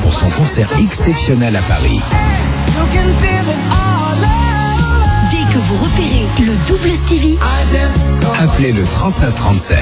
pour son concert exceptionnel à Paris. Dès que vous repérez le double Stevie, Appelez le 3937.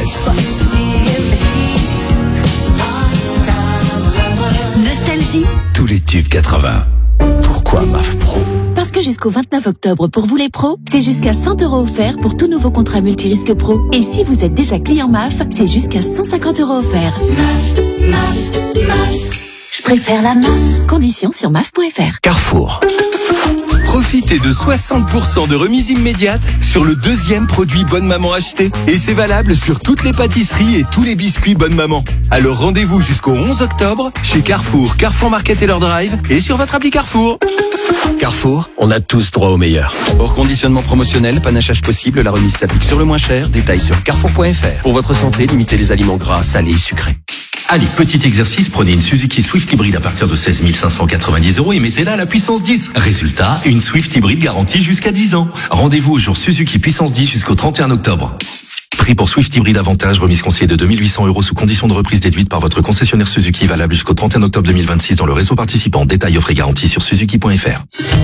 Nostalgie. Tous les tubes 80. Pourquoi MAF Pro? Parce que jusqu'au 29 octobre, pour vous les pros, c'est jusqu'à 100 € offerts pour tout nouveau contrat multirisque pro. Et si vous êtes déjà client MAF, c'est jusqu'à 150 € offerts. MAF. Je préfère la MAF. Conditions sur maf.fr. Carrefour. Profitez de 60% de remise immédiate sur le deuxième produit Bonne Maman acheté. Et c'est valable sur toutes les pâtisseries et tous les biscuits Bonne Maman. Alors rendez-vous jusqu'au 11 octobre chez Carrefour, Carrefour Market et leur Drive et sur votre appli Carrefour. Carrefour, on a tous droit au meilleur. Hors conditionnement promotionnel, panachage possible, la remise s'applique sur le moins cher. Détails sur carrefour.fr. Pour votre santé, limitez les aliments gras, salés et sucrés. Allez, petit exercice, prenez une Suzuki Swift hybride à partir de 16 590 € et mettez-la à la puissance 10. Résultat, une Swift hybride garantie jusqu'à 10 ans. Rendez-vous au jour Suzuki puissance 10 jusqu'au 31 octobre. Prix pour Swift hybride avantage, remise conseillée de 2 800 € sous condition de reprise déduite par votre concessionnaire Suzuki, valable jusqu'au 31 octobre 2026 dans le réseau participant. Détails offre et garantie sur suzuki.fr.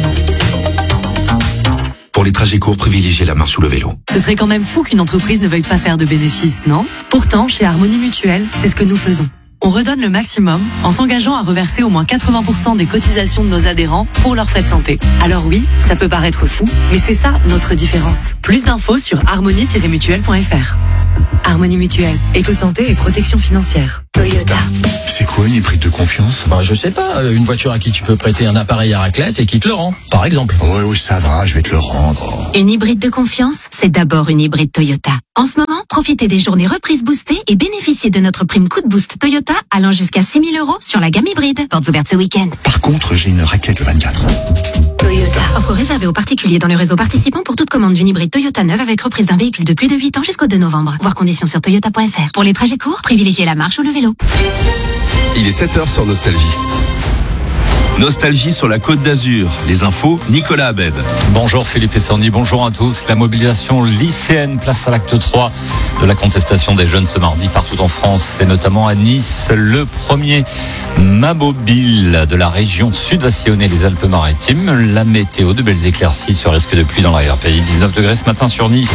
Pour les trajets courts, privilégiez la marche ou le vélo. Ce serait quand même fou qu'une entreprise ne veuille pas faire de bénéfices, non? Pourtant, chez Harmonie Mutuelle, c'est ce que nous faisons. On redonne le maximum en s'engageant à reverser au moins 80% des cotisations de nos adhérents pour leurs frais de santé. Alors oui, ça peut paraître fou, mais c'est ça notre différence. Plus d'infos sur harmonie-mutuelle.fr. Harmonie Mutuelle, éco-santé et protection financière. Toyota. C'est quoi une hybride de confiance? Je sais pas, une voiture à qui tu peux prêter un appareil à raclette et qui te le rend, par exemple. Oui, ça va, je vais te le rendre. Une hybride de confiance, c'est d'abord une hybride Toyota. En ce moment, profitez des journées reprises boostées et bénéficiez de notre prime coup de boost Toyota allant jusqu'à 6 000 € sur la gamme hybride. Portes ouvertes ce week-end. Par contre, j'ai une raquette le 24. Toyota. Offre réservée aux particuliers dans le réseau participant pour toute commande d'une hybride Toyota neuve avec reprise d'un véhicule de plus de 8 ans jusqu'au 2 novembre. Voir conditions sur toyota.fr. Pour les trajets courts, privilégiez la marche ou le vélo. Il est 7h sur Nostalgie. Nostalgie sur la Côte d'Azur. Les infos, Nicolas Abed. Bonjour Philippe et Sandy, bonjour à tous. La mobilisation lycéenne, place à l'acte 3 de la contestation des jeunes ce mardi partout en France. Et notamment à Nice, le premier Mamobile de la région sud va sillonner les Alpes-Maritimes. La météo, de belles éclaircies, ce risque de pluie dans l'arrière-pays. 19 degrés ce matin sur Nice.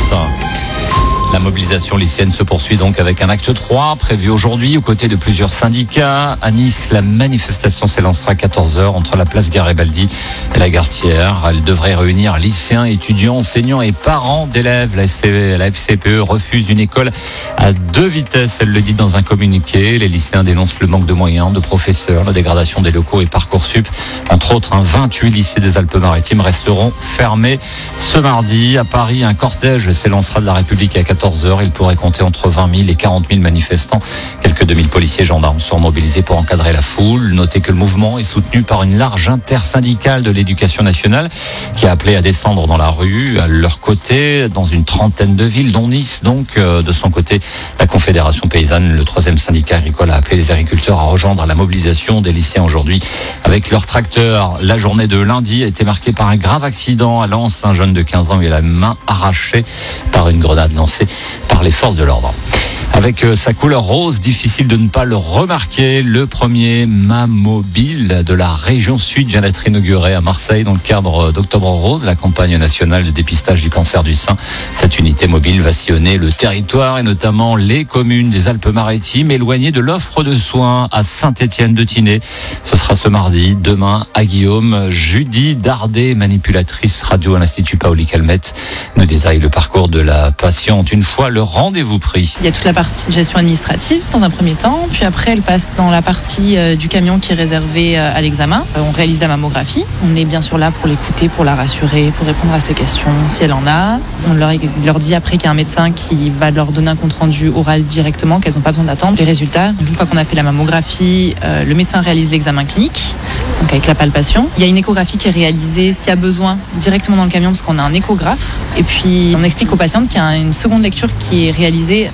La mobilisation lycéenne se poursuit donc avec un acte 3 prévu aujourd'hui aux côtés de plusieurs syndicats. À Nice, la manifestation s'élancera à 14h entre la place Garibaldi et la gare Thiers. Elle devrait réunir lycéens, étudiants, enseignants et parents d'élèves. La FCPE refuse une école à 2 vitesses, elle le dit dans un communiqué. Les lycéens dénoncent le manque de moyens, de professeurs, la dégradation des locaux et Parcoursup. Entre autres, 28 lycées des Alpes-Maritimes resteront fermés ce mardi. À Paris, un cortège s'élancera de la République à 14h. Il pourrait compter entre 20 000 et 40 000 manifestants. Quelques 2000 policiers et gendarmes sont mobilisés pour encadrer la foule. Notez que le mouvement est soutenu par une large intersyndicale de l'éducation nationale qui a appelé à descendre dans la rue. À leur côté, dans une trentaine de villes, dont Nice. Donc, de son côté, la Confédération paysanne, le 3e syndicat agricole, a appelé les agriculteurs à rejoindre la mobilisation des lycéens aujourd'hui avec leurs tracteurs. La journée de lundi a été marquée par un grave accident à Lens. Un jeune de 15 ans a eu la main arrachée par une grenade lancée par les forces de l'ordre. Avec sa couleur rose, difficile de ne pas le remarquer, le premier Mamobile de la région sud vient d'être inauguré à Marseille dans le cadre d'Octobre Rose, la campagne nationale de dépistage du cancer du sein. Cette unité mobile va sillonner le territoire et notamment les communes des Alpes-Maritimes éloignées de l'offre de soins à Saint-Étienne-de-Tinée. Ce sera ce mardi, demain à Guillaume. Judy Dardet, manipulatrice radio à l'Institut Paoli Calmette, nous détaille le parcours de la patiente une fois le rendez-vous pris. Il y a toute la partie gestion administrative dans un premier temps, puis après elle passe dans la partie du camion qui est réservée à l'examen. On réalise la mammographie, on est bien sûr là pour l'écouter, pour la rassurer, pour répondre à ses questions si elle en a. On leur dit après qu'il y a un médecin qui va leur donner un compte rendu oral directement, qu'elles n'ont pas besoin d'attendre les résultats. Donc, une fois qu'on a fait la mammographie, le médecin réalise l'examen clinique, donc avec la palpation. Il y a une échographie qui est réalisée s'il y a besoin directement dans le camion parce qu'on a un échographe. Et puis on explique aux patientes qu'il y a une seconde lecture qui est réalisée par un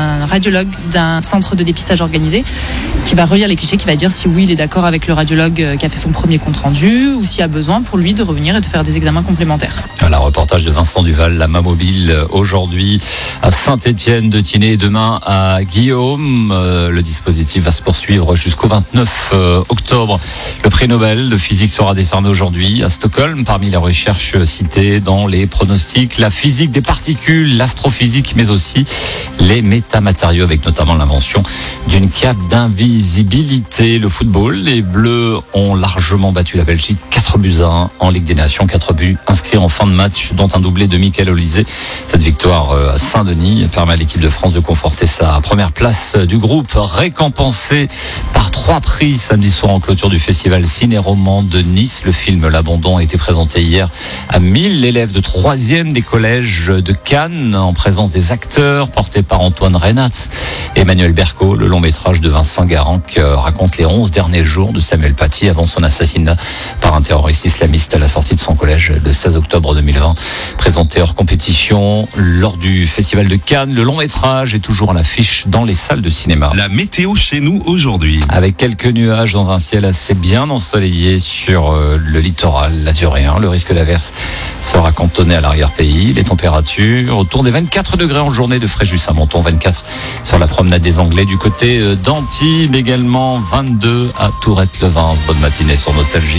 un radiologue d'un centre de dépistage organisé qui va relire les clichés, qui va dire si oui, il est d'accord avec le radiologue qui a fait son premier compte rendu ou s'il y a besoin pour lui de revenir et de faire des examens complémentaires. Voilà, reportage de Vincent Duval, la Mamobile aujourd'hui à Saint-Étienne-de-Tinée et demain à Guillaume. Le dispositif va se poursuivre jusqu'au 29 octobre. Le prix Nobel de physique sera décerné aujourd'hui à Stockholm. Parmi les recherches citées dans les pronostics, la physique des particules, l'astrophysique, mais aussi les métamatériaux, avec notamment l'invention d'une cape d'invisibilité. Le football, les Bleus ont largement battu la Belgique 4-1 en Ligue des Nations. 4 buts inscrits en fin de match, dont un doublé de Michael Olysée. Cette victoire à Saint-Denis permet à l'équipe de France de conforter sa première place du groupe, récompensée par 3 prix samedi soir en clôture du festival ciné-roman de Nice. Le film L'Abandon a été présenté hier à 1000 élèves de 3e des collèges de Cannes, en présence des acteurs portés par Antoine Reynat et Emmanuel Berco. Le long métrage de Vincent Garanc raconte les 11 derniers jours de Samuel Paty avant son assassinat par un terroriste islamiste à la sortie de son collège le 16 octobre 2020. Présenté hors compétition lors du festival de Cannes, le long métrage est toujours à l'affiche dans les salles de cinéma. La météo chez nous aujourd'hui. Avec quelques nuages dans un ciel assez bien ensoleillé sur le littoral azuréen. Le risque d'averse sera cantonné à l'arrière-pays. Les températures autour des 24 degrés en journée de Fréjus-Saint-Menton, 24 sur la promenade des Anglais du côté d'Antibes, également 22 à Tourette-le-Vin. Bonne matinée sur Nostalgie.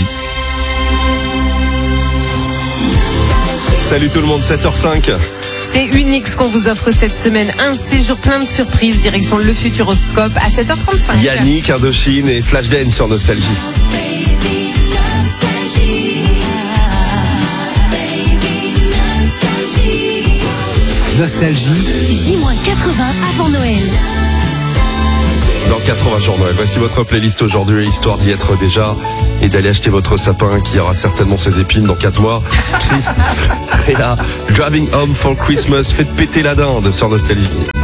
Salut tout le monde, 7h05. C'est unique ce qu'on vous offre cette semaine. Un séjour plein de surprises, direction le Futuroscope à 7h35. Yannick, Indochine et Flashdance sur Nostalgie. Nostalgie. J-80 avant Noël. Dans 80 jours Noël, voici votre playlist aujourd'hui, histoire d'y être déjà et d'aller acheter votre sapin qui aura certainement ses épines dans 4 mois. Chris Rea, Driving Home for Christmas, faites péter la dinde sur Nostalgie.